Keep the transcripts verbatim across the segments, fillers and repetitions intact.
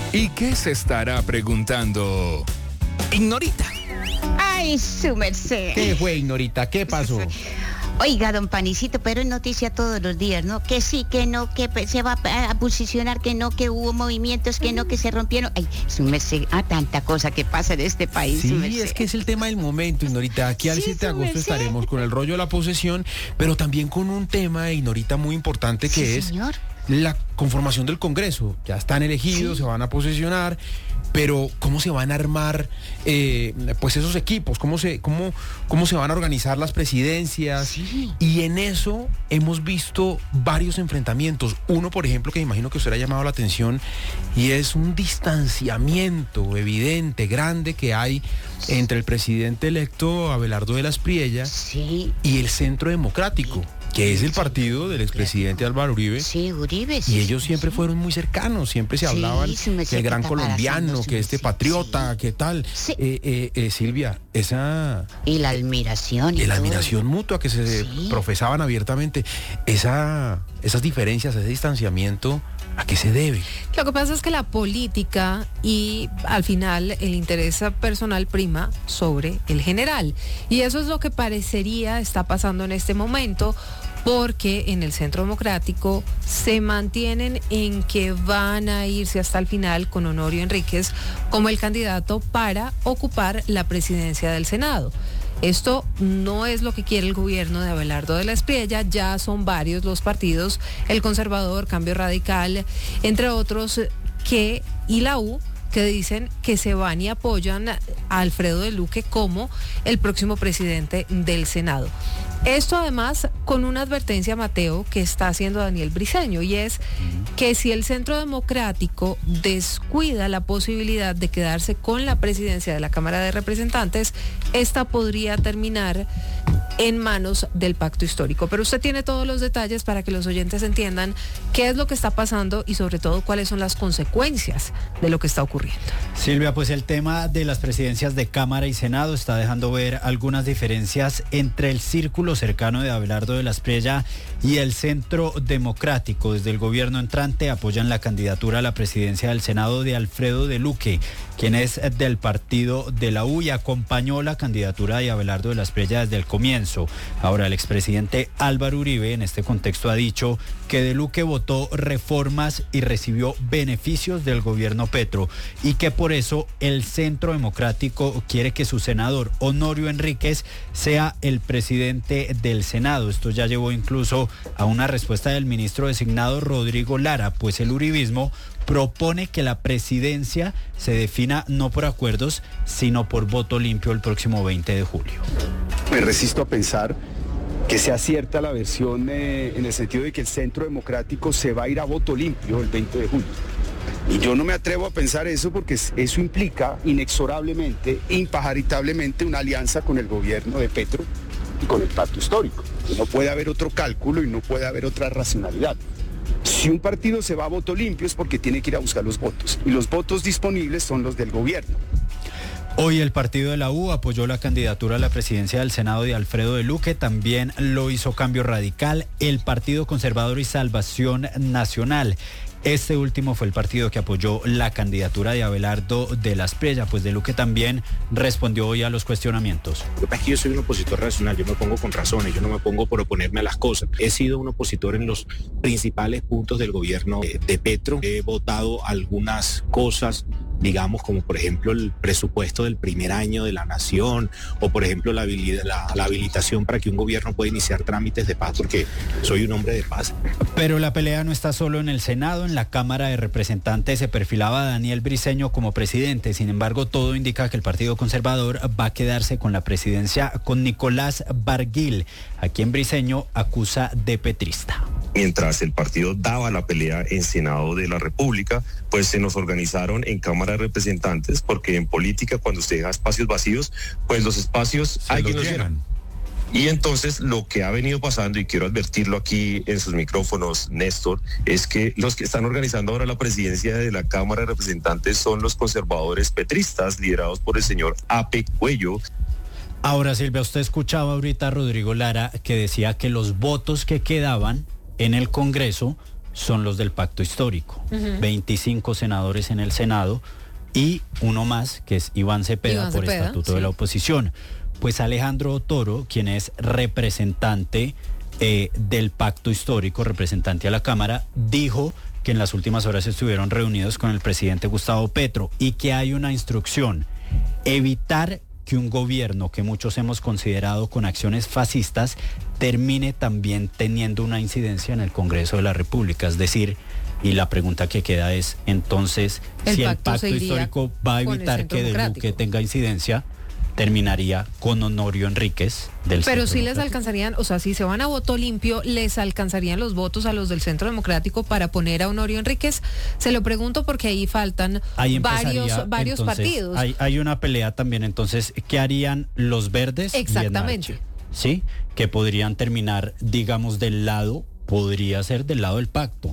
¿Y qué se estará preguntando Ignorita? Ay, su merced. ¿Qué fue, Ignorita? ¿Qué pasó? Oiga, don Panicito, pero es noticia todos los días, ¿no? Que sí, que no, que se va a posicionar, que no, que hubo movimientos, que no, que se rompieron. Ay, su merced, ah, tanta cosa que pasa en este país. Sí, es que es el tema del momento, Ignorita. Aquí al Sí, siete de su agosto merced. estaremos con el rollo de la posesión, pero también con un tema, Ignorita, muy importante que Sí, es señor. la conformación del Congreso. Ya están elegidos, Sí. se van a posesionar, pero ¿cómo se van a armar eh, pues esos equipos? ¿Cómo se, cómo, cómo se van a organizar las presidencias? Sí. Y en eso hemos visto varios enfrentamientos. Uno, por ejemplo, que me imagino que usted le ha llamado la atención, y es un distanciamiento evidente, grande, que hay entre el presidente electo Abelardo de la Espriella Sí, y el Centro Democrático, que es el partido del expresidente Álvaro Uribe. sí, Uribe. sí, Y ellos sí, siempre sí. fueron muy cercanos, siempre se Sí, hablaban su merced, que el gran que colombiano, taparazando, que su este merced, patriota, sí. que tal. Sí. Eh, eh, eh, Silvia, esa Y la admiración. y la todo. admiración mutua que se Sí. profesaban abiertamente, esa, esas diferencias, ese distanciamiento, ¿a qué se debe? Lo que pasa es que la política y al final el interés personal prima sobre el general. Y eso es lo que parecería está pasando en este momento, porque en el Centro Democrático se mantienen en que van a irse hasta el final con Honorio Enríquez como el candidato para ocupar la presidencia del Senado. Esto no es lo que quiere el gobierno de Abelardo de la Espriella, ya son varios los partidos, el Conservador, Cambio Radical, entre otros, que y la U, que dicen que se van y apoyan a Alfredo de Luque como el próximo presidente del Senado. Esto además con una advertencia, Mateo, que está haciendo Daniel Briceño, y es que si el Centro Democrático descuida la posibilidad de quedarse con la presidencia de la Cámara de Representantes, esta podría terminar en manos del pacto histórico. Pero usted tiene todos los detalles para que los oyentes entiendan qué es lo que está pasando y sobre todo cuáles son las consecuencias de lo que está ocurriendo. Silvia, pues el tema de las presidencias de Cámara y Senado está dejando ver algunas diferencias entre el círculo cercano de Abelardo de la Espriella y el Centro Democrático. Desde el gobierno entrante apoyan la candidatura a la presidencia del Senado de Alfredo de Luque, quien es del partido de la U y acompañó la candidatura de Abelardo de la Espriella desde el comienzo. Ahora, el expresidente Álvaro Uribe en este contexto ha dicho que de Luque votó reformas y recibió beneficios del gobierno Petro y que por eso el Centro Democrático quiere que su senador Honorio Enríquez sea el presidente del Senado. Esto ya llevó incluso a una respuesta del ministro designado Rodrigo Lara, pues el uribismo propone que la presidencia se defina no por acuerdos, sino por voto limpio el próximo veinte de julio. Me resisto a pensar que sea cierta la versión eh, en el sentido de que el Centro Democrático se va a ir a voto limpio el veinte de julio. Y yo no me atrevo a pensar eso porque eso implica inexorablemente, impajaritablemente una alianza con el gobierno de Petro y con el pacto histórico. No puede haber otro cálculo y no puede haber otra racionalidad. Si un partido se va a voto limpio es porque tiene que ir a buscar los votos y los votos disponibles son los del gobierno. Hoy el partido de la U apoyó la candidatura a la presidencia del Senado de Alfredo de Luque, también lo hizo Cambio Radical, el Partido Conservador y Salvación Nacional. Este último fue el partido que apoyó la candidatura de Abelardo de la Espriella, pues de Luque también respondió hoy a los cuestionamientos. Lo que pasa es que yo soy un opositor racional, yo me pongo con razones, yo no me pongo por oponerme a las cosas. He sido un opositor en los principales puntos del gobierno de, de Petro. He votado algunas cosas, digamos, como por ejemplo el presupuesto del primer año de la nación, o por ejemplo la, habilidad, la, la habilitación para que un gobierno pueda iniciar trámites de paz, porque soy un hombre de paz. Pero la pelea no está solo en el Senado. En la Cámara de Representantes se perfilaba a Daniel Briceño como presidente. Sin embargo, todo indica que el Partido Conservador va a quedarse con la presidencia con Nicolás Barguil, a quien Briceño acusa de petrista. Mientras el partido daba la pelea en Senado de la República, pues se nos organizaron en Cámara de Representantes, porque en política cuando usted deja espacios vacíos, pues los espacios Se alguien los los llenan. llena. Y entonces lo que ha venido pasando, y quiero advertirlo aquí en sus micrófonos, Néstor, es que los que están organizando ahora la presidencia de la Cámara de Representantes son los conservadores petristas, liderados por el señor Ape Cuello. Ahora, Silvia, usted escuchaba ahorita a Rodrigo Lara que decía que los votos que quedaban en el Congreso son los del pacto histórico. Uh-huh. veinticinco senadores en el Senado y uno más, que es Iván Cepeda, Iván por Cepeda, estatuto sí. de la oposición. Pues Alejandro Toro, quien es representante eh, del pacto histórico, representante a la Cámara, dijo que en las últimas horas estuvieron reunidos con el presidente Gustavo Petro y que hay una instrucción: evitar que un gobierno que muchos hemos considerado con acciones fascistas termine también teniendo una incidencia en el Congreso de la República. Es decir, y la pregunta que queda es, entonces, el si pacto el pacto histórico va a evitar que De Luque tenga incidencia, terminaría con Honorio Enríquez del Pero Centro sí les Democrático. alcanzarían, o sea, si se van a voto limpio, ¿les alcanzarían los votos a los del Centro Democrático para poner a Honorio Enríquez? Se lo pregunto porque ahí faltan Ahí varios, varios entonces, partidos. Hay, hay una pelea también, entonces, ¿qué harían los verdes? Exactamente. Y en Marcha? Sí, que podrían terminar, digamos, del lado, podría ser del lado del pacto.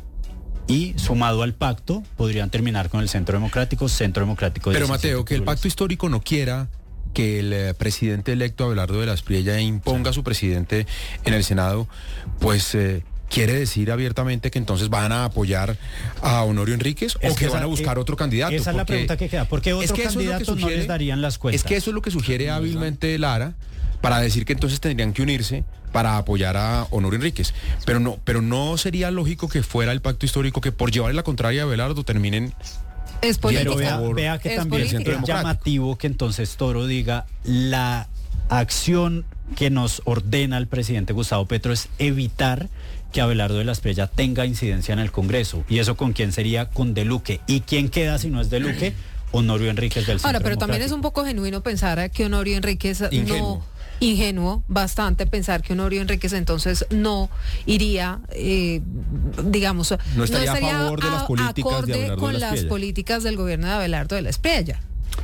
Y sumado al pacto, podrían terminar con el Centro Democrático, Centro Democrático. Pero Mateo, que el pacto histórico no quiera que el eh, presidente electo Abelardo de la Espriella imponga a su presidente en el Senado, pues eh, quiere decir abiertamente que entonces van a apoyar a Honorio Enríquez Es o que, que van a esa- buscar eh, otro candidato. Esa es la porque pregunta que queda. ¿Por qué otro es que eso es lo que candidato no sugiere- les darían las cuentas? Es que eso es lo que sugiere hábilmente Lara, para decir que entonces tendrían que unirse para apoyar a Honorio Enríquez. Pero no, pero no sería lógico que fuera el pacto histórico que por llevarle la contraria a Abelardo terminen. Es Pero política. vea, vea que Es también política. es llamativo que entonces Toro diga: la acción que nos ordena el presidente Gustavo Petro es evitar que Abelardo de la Espriella tenga incidencia en el Congreso. ¿Y eso con quién sería? Con De Luque. ¿Y quién queda si no es De Luque? Honorio Enríquez del Centro Ahora, pero también es Democrático. un poco genuino pensar que Honorio Enríquez Ingenuo. no... Ingenuo, bastante pensar que Honorio Enríquez entonces no iría, eh, digamos, No estaría a favor de las políticas de acorde Abelardo de con la las Espriella. políticas del gobierno de Abelardo de la Espriella.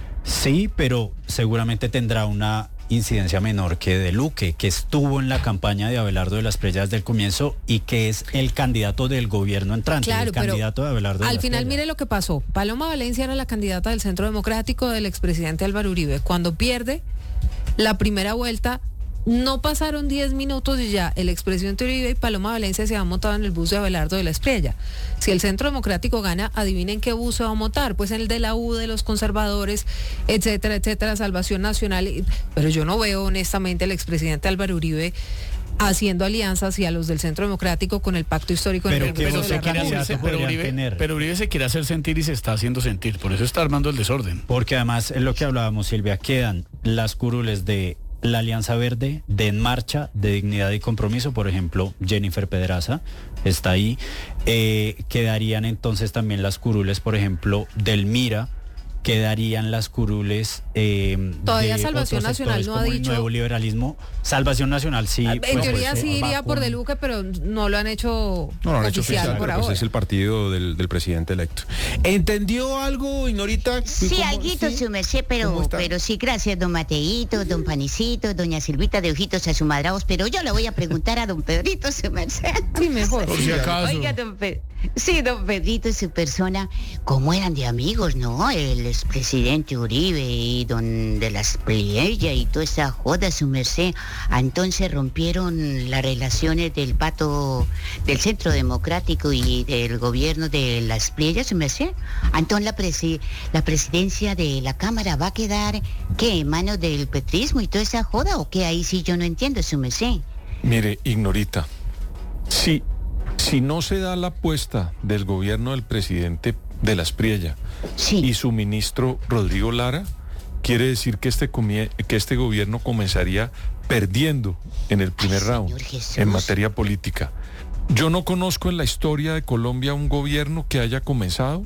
Sí, pero seguramente tendrá una incidencia menor que De Luque, que estuvo en la campaña de Abelardo de la Espriella desde el comienzo y que es el candidato del gobierno entrante, Claro, el pero candidato de Abelardo de al la final Espriella. mire lo que pasó. Paloma Valencia era la candidata del Centro Democrático del expresidente Álvaro Uribe. Cuando pierde la primera vuelta, no pasaron diez minutos y ya el expresidente Uribe y Paloma Valencia se han montado en el bus de Abelardo de la Espriella. Si el Centro Democrático gana, adivinen qué bus se va a montar, pues en el de la U, de los conservadores, etcétera, etcétera, Salvación Nacional. y- Pero yo no veo honestamente al expresidente Álvaro Uribe haciendo alianzas y a los del Centro Democrático con el pacto histórico en Pero el que Congreso no de se la quiere República. hacer- pero, podrían Uribe, tener. pero Uribe se quiere hacer sentir y se está haciendo sentir, por eso está armando el desorden. Porque además es lo que hablábamos, Silvia, quedan las curules de la Alianza Verde, de En Marcha, de Dignidad y Compromiso, por ejemplo, Jennifer Pedraza está ahí. Eh, quedarían entonces también las curules, por ejemplo, del Mira, quedarían las curules eh, Todavía de Salvación otros Nacional sectores no ha como el dicho- Nuevo Liberalismo. Salvación Nacional sí. En pues, teoría pues, sí eh, iría va por con- De Luque, pero no lo han hecho No lo han hecho oficial oficial, por pero ahora. pues es el partido del, del presidente electo. ¿Entendió algo, Ignorita? Sí, ¿Cómo- alguito, sí? su merced, ¿Cómo pero, está? pero sí, gracias, don Mateito, don Panicito, doña Silvita de Ojitos Azumadrados, pero yo le voy a preguntar a don Pedrito, su merced. Sí, mejor. Por si acaso. Oiga, don Pe- sí, don Pedrito y su persona, ¿cómo eran de amigos, no? El expresidente Uribe y don de la Espriella y toda esa joda, su merced. Entonces rompieron las relaciones del pato del Centro Democrático y del gobierno de la Espriella, su merced. Entonces la, presi- la presidencia de la Cámara va a quedar, ¿qué? ¿En manos del petrismo y toda esa joda o qué? Ahí sí yo no entiendo, su merced. Mire, Ignorita, si, si no se da la apuesta del gobierno del presidente de la Espriella Sí. y su ministro Rodrigo Lara, quiere decir que este, comie- que este gobierno comenzaría perdiendo en el primer Ay, round Señor Jesús. en materia política. Yo no conozco en la historia de Colombia un gobierno que haya comenzado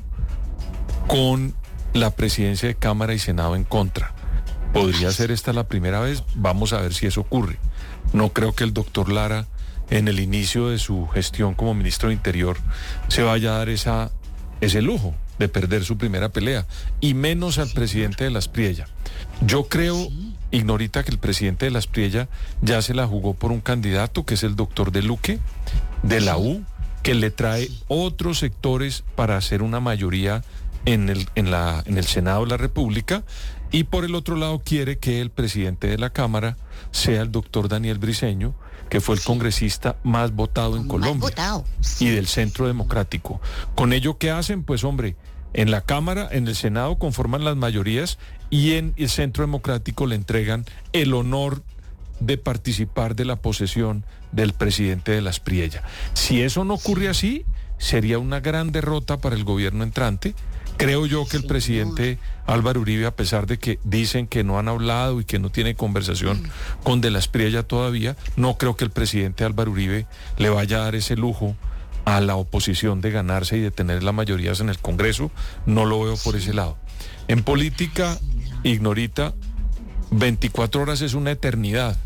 con la presidencia de Cámara y Senado en contra. Podría ser esta la primera vez, vamos a ver si eso ocurre. No creo que el doctor Lara, en el inicio de su gestión como ministro de Interior, se vaya a dar esa, ese lujo de perder su primera pelea, y menos al presidente de la Espriella. Yo creo, Ignorita, que el presidente de la Espriella ya se la jugó por un candidato, que es el doctor De Luque, de la U, que le trae otros sectores para hacer una mayoría en el, en la, en el Senado de la República, Y por el otro lado quiere que el presidente de la Cámara sea el doctor Daniel Briceño, que fue el sí. congresista más votado en más Colombia votado. Sí. y del Centro Democrático. Con ello, ¿qué hacen? Pues hombre, en la Cámara, en el Senado conforman las mayorías y en el Centro Democrático le entregan el honor de participar de la posesión del presidente de la Aspriella. Si eso no ocurre así, sería una gran derrota para el gobierno entrante. Creo yo que el presidente Álvaro Uribe, a pesar de que dicen que no han hablado y que no tiene conversación mm. con De la Aspriella todavía, no creo que el presidente Álvaro Uribe le vaya a dar ese lujo a la oposición de ganarse y de tener la mayoría en el Congreso. No lo veo por ese lado. En política, Ignorita, veinticuatro horas es una eternidad.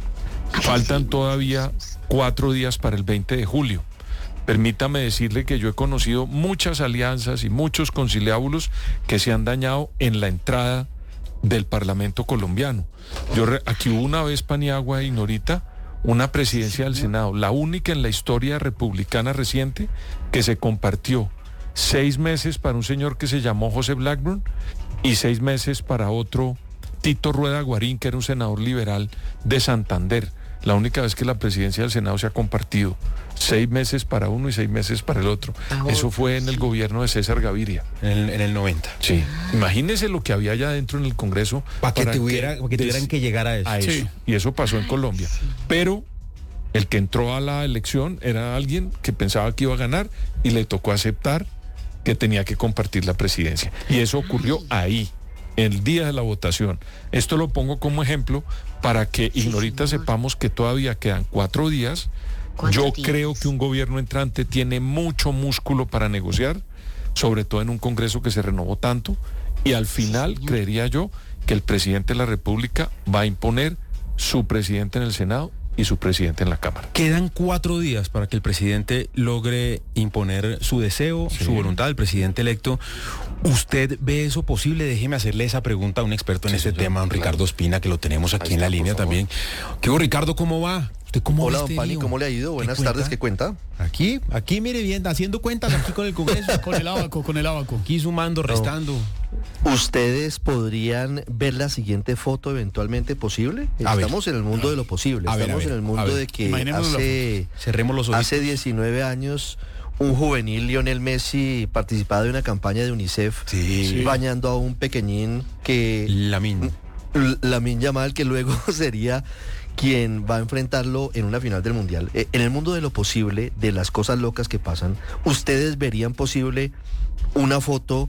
Faltan todavía cuatro días para el veinte de julio. Permítame decirle que yo he conocido muchas alianzas y muchos conciliábulos que se han dañado en la entrada del Parlamento colombiano. Yo re, aquí hubo una vez, Paniagua e Ignorita, una presidencia del Senado, la única en la historia republicana reciente que se compartió seis meses para un señor que se llamó José Blackburn y seis meses para otro, Tito Rueda Guarín, que era un senador liberal de Santander. La única vez que la presidencia del Senado se ha compartido, seis meses para uno y seis meses para el otro. Ah, eso fue en el gobierno de César Gaviria. En el, en el noventa. Sí. Imagínese lo que había allá adentro en el Congreso. Pa que para que, tuviera, que, que tuvieran que llegar a eso. A eso. Sí. Y eso pasó en Colombia. Pero el que entró a la elección era alguien que pensaba que iba a ganar y le tocó aceptar que tenía que compartir la presidencia. Y eso ocurrió ahí, el día de la votación. Esto lo pongo como ejemplo para que, Ignorita, sepamos que todavía quedan cuatro días. Yo días? creo que un gobierno entrante tiene mucho músculo para negociar, sobre todo en un Congreso que se renovó tanto, y al final sí, creería yo que el presidente de la República va a imponer su presidente en el Senado y su presidente en la Cámara. Quedan cuatro días para que el presidente logre imponer su deseo, sí. su voluntad, el presidente electo. ¿Usted ve eso posible? Déjeme hacerle esa pregunta a un experto en sí, este sí, tema, don claro. Ricardo Espina, que lo tenemos aquí en la línea también. ¿Qué hubo, Ricardo? ¿Cómo va? ¿Usted cómo Hola, don Pani, ¿cómo le ha ido? Buenas tardes, ¿qué cuenta? Aquí, aquí, mire bien, haciendo cuentas aquí con el Congreso. Con el abaco, con el abaco. Aquí sumando, restando. No. ¿Ustedes podrían ver la siguiente foto eventualmente posible? A Estamos ver. en el mundo de lo posible. A ver, Estamos ver, en el mundo de que hace, cerremos los hace diecinueve años un juvenil, Lionel Messi, participaba de una campaña de UNICEF sí. bañando a un pequeñín que... Lamine. Lamine Yamal, que luego sería quien va a enfrentarlo en una final del Mundial. En el mundo de lo posible, de las cosas locas que pasan, ¿ustedes verían posible una foto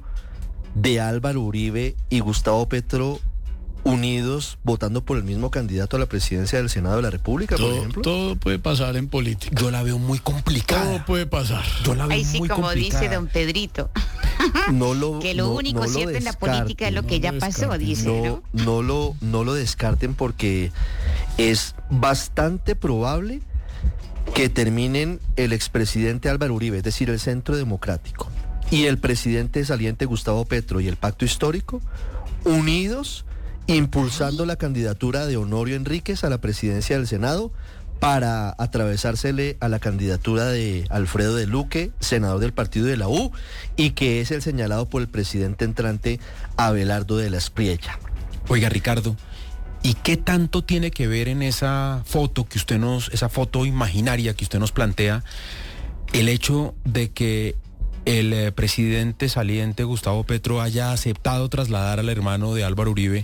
de Álvaro Uribe y Gustavo Petro unidos votando por el mismo candidato a la presidencia del Senado de la República, todo, por ejemplo? Todo puede pasar en política. Yo la veo muy complicada. Todo puede pasar. Yo la veo Ahí sí, muy como complicada. dice don Pedrito. No lo, que lo no, único no cierto lo en la política es lo no que ya lo pasó, dice, no, ¿no? No lo, no lo descarten porque es bastante probable que terminen el expresidente Álvaro Uribe, es decir, el Centro Democrático, y el presidente saliente Gustavo Petro y el Pacto Histórico, unidos, impulsando la candidatura de Honorio Enríquez a la presidencia del Senado para atravesársele a la candidatura de Alfredo de Luque, senador del partido de la U, y que es el señalado por el presidente entrante Abelardo de la Aspriella. Oiga, Ricardo, ¿y qué tanto tiene que ver en esa foto que usted nos, esa foto imaginaria que usted nos plantea, el hecho de que el eh, presidente saliente Gustavo Petro haya aceptado trasladar al hermano de Álvaro Uribe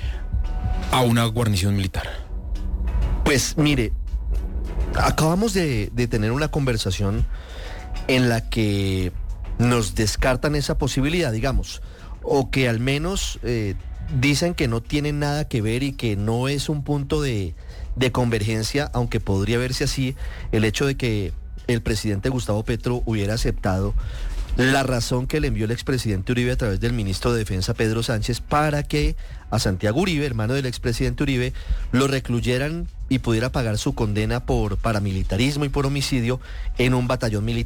a una guarnición militar? Pues mire, acabamos de, de tener una conversación en la que nos descartan esa posibilidad, digamos, o que al menos eh, dicen que no tienen nada que ver y que no es un punto de, de convergencia, aunque podría verse así, el hecho de que el presidente Gustavo Petro hubiera aceptado la razón que le envió el expresidente Uribe a través del ministro de Defensa Pedro Sánchez para que a Santiago Uribe, hermano del expresidente Uribe, lo recluyeran y pudiera pagar su condena por paramilitarismo y por homicidio en un batallón militar.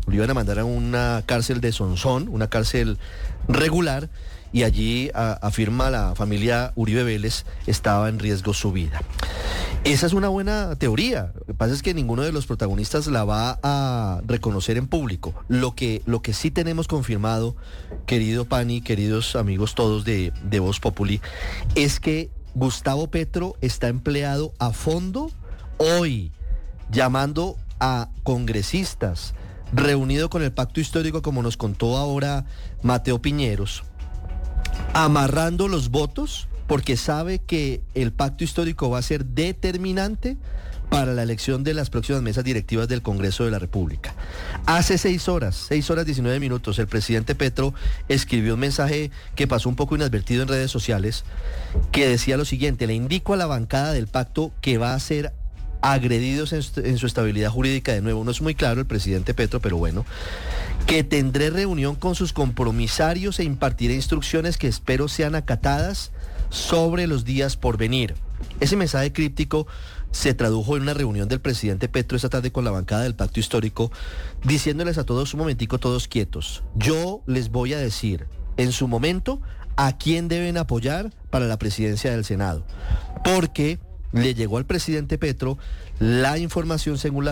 lo iban a mandar a una cárcel de Sonsón, una cárcel regular, y allí a, afirma la familia Uribe Vélez estaba en riesgo su vida. Esa es una buena teoría. Lo que pasa es que ninguno de los protagonistas la va a reconocer en público. Lo que, lo que sí tenemos confirmado, querido Pani, queridos amigos todos de, de Voz Populi, es que Gustavo Petro está empleado a fondo hoy, llamando a congresistas, reunido con el pacto histórico, como nos contó ahora Mateo Piñeros, amarrando los votos, porque sabe que el pacto histórico va a ser determinante para la elección de las próximas mesas directivas del Congreso de la República. Hace seis horas, seis horas diecinueve minutos, el presidente Petro escribió un mensaje que pasó un poco inadvertido en redes sociales, que decía lo siguiente: le indico a la bancada del pacto que va a ser agredidos en su, en su estabilidad jurídica. De nuevo, no es muy claro el presidente Petro, pero bueno, que tendré reunión con sus compromisarios e impartiré instrucciones que espero sean acatadas sobre los días por venir. Ese mensaje críptico se tradujo en una reunión del presidente Petro esta tarde con la bancada del pacto histórico, diciéndoles a todos: un momentico, todos quietos, yo les voy a decir en su momento a quién deben apoyar para la presidencia del Senado, porque le llegó al presidente Petro la información según la